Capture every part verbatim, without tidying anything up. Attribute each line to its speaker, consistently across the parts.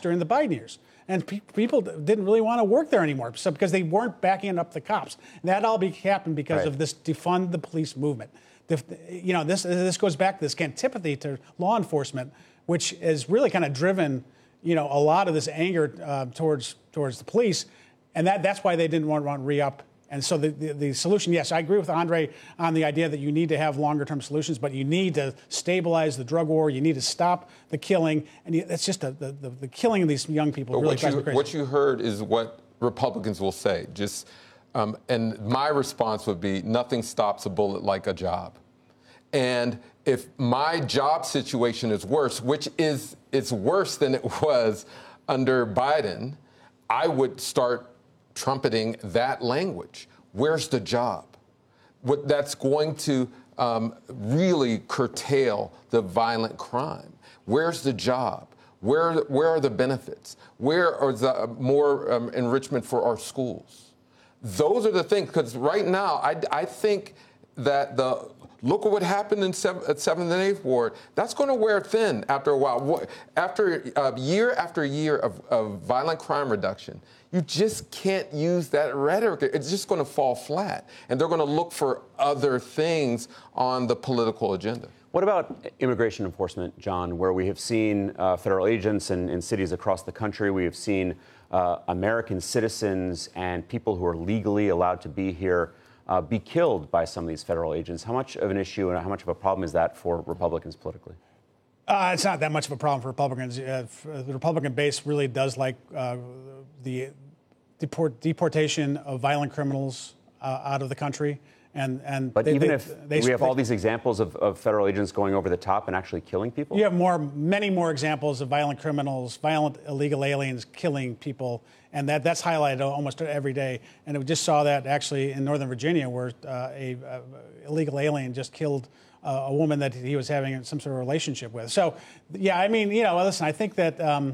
Speaker 1: crashed during the Biden years. And pe- people didn't really want to work there anymore, so because they weren't backing up the cops. And that all be- happened because
Speaker 2: right.
Speaker 1: of this defund the police movement. The, you know, this this goes back to this antipathy to law enforcement, which has really kind of driven, you know, a lot of this anger uh, towards towards the police, and that that's why they didn't want to re-up. And so the, the, the solution, yes, I agree with Andre on the idea that you need to have longer-term solutions, but you need to stabilize the drug war. You need to stop the killing, and you, that's just a, the, the the killing of these young people.
Speaker 3: But
Speaker 1: really
Speaker 3: what
Speaker 1: drives
Speaker 3: you
Speaker 1: me crazy.
Speaker 3: what you heard is what Republicans will say. Just um, and my response would be, nothing stops a bullet like a job. And if my job situation is worse, which is it's worse than it was under Biden, I would start trumpeting that language. Where's the job? What that's going to um, really curtail the violent crime. Where's the job? Where where are the benefits? Where are the more um, enrichment for our schools? Those are the things. Because right now, I, I think that the look at what happened in seventh, at seventh and eighth Ward. That's going to wear thin after a while. After uh, year after year of, of violent crime reduction, you just can't use that rhetoric. It's just going to fall flat. And they're going to look for other things on the political agenda.
Speaker 2: What about immigration enforcement, John, where we have seen uh, federal agents in, in cities across the country? We have seen uh, American citizens and people who are legally allowed to be here Uh, be killed by some of these federal agents. How much of an issue and how much of a problem is that for Republicans politically?
Speaker 1: Uh, it's not that much of a problem for Republicans. Uh, the Republican base really does like uh, the deport, deportation of violent criminals uh, out of the country. And, and
Speaker 2: but
Speaker 1: they,
Speaker 2: even
Speaker 1: they,
Speaker 2: if
Speaker 1: they,
Speaker 2: we have
Speaker 1: they,
Speaker 2: all these examples of, of federal agents going over the top and actually killing people?
Speaker 1: You have more, many more examples of violent criminals, violent illegal aliens killing people, and that, that's highlighted almost every day. And we just saw that actually in Northern Virginia, where uh, a, a illegal alien just killed uh, a woman that he was having some sort of relationship with. So, yeah, I mean, you know, listen, I think that um,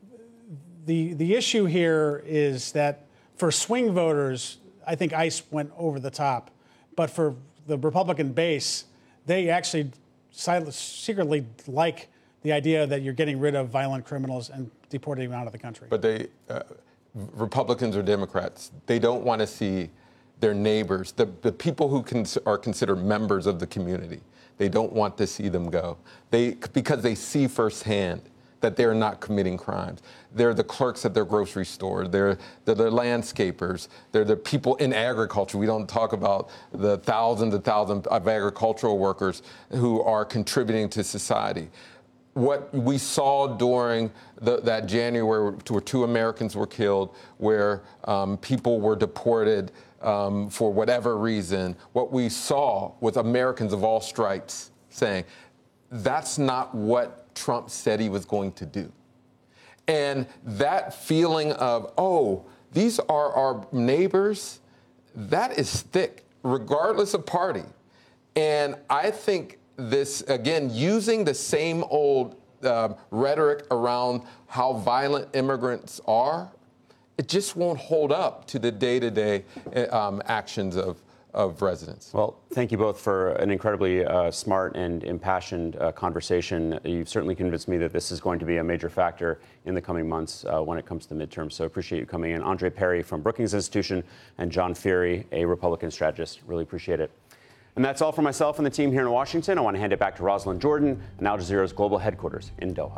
Speaker 1: the the issue here is that for swing voters, I think ICE went over the top. But for the Republican base, they actually secretly like the idea that you're getting rid of violent criminals and deporting them out of the country.
Speaker 3: But they, uh, Republicans or Democrats, they don't want to see their neighbors, the, the people who cons- are considered members of the community. They don't want to see them go. They because they see firsthand that they're not committing crimes. They're the clerks at their grocery store. They're, they're the landscapers. They're the people in agriculture. We don't talk about the thousands and thousands of agricultural workers who are contributing to society. What we saw during the, that January, where two Americans were killed, where um, people were deported um, for whatever reason, what we saw was Americans of all stripes saying, that's not what Trump said he was going to do. And that feeling of, oh, these are our neighbors, that is thick, regardless of party. And I think this, again, using the same old uh, rhetoric around how violent immigrants are, it just won't hold up to the day-to-day um, actions of of residents.
Speaker 2: Well, thank you both for an incredibly uh, smart and impassioned uh, conversation. You've certainly convinced me that this is going to be a major factor in the coming months uh, when it comes to the midterms. So I appreciate you coming in. Andre Perry from Brookings Institution and John Feehery, a Republican strategist. Really appreciate it. And that's all for myself and the team here in Washington. I want to hand it back to Rosalind Jordan and Al Jazeera's global headquarters in Doha.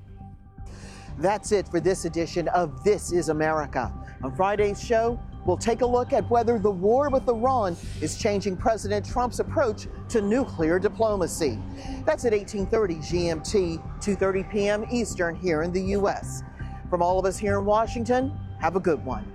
Speaker 4: That's it for this edition of This is America. On Friday's show, we'll take a look at whether the war with Iran is changing President Trump's approach to nuclear diplomacy. That's at eighteen thirty G M T, two thirty p m Eastern here in the U S. From all of us here in Washington, have a good one.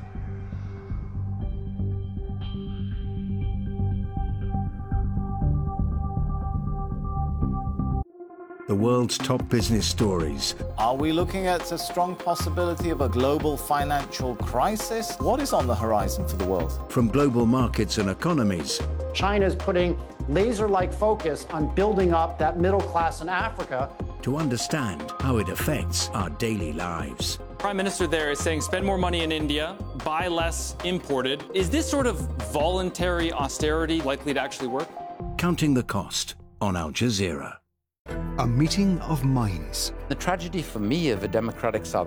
Speaker 5: The world's top business stories.
Speaker 6: Are we looking at a strong possibility of a global financial crisis? What is on the horizon for the world?
Speaker 5: From global markets and economies.
Speaker 7: China's putting laser-like focus on building up that middle class in Africa.
Speaker 5: To understand how it affects our daily lives.
Speaker 8: Prime Minister there is saying spend more money in India, buy less imported. Is this sort of voluntary austerity likely to actually work?
Speaker 5: Counting the cost on Al Jazeera.
Speaker 9: A meeting of minds.
Speaker 10: The tragedy for me of a democratic South